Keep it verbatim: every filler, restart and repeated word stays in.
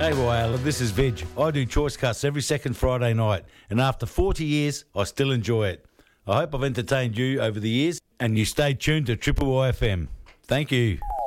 Hey, Wyala, this is Veg. I do Choice Cuts every second Friday night, and after forty years, I still enjoy it. I hope I've entertained you over the years, and you stay tuned to Triple Y F M. Thank you.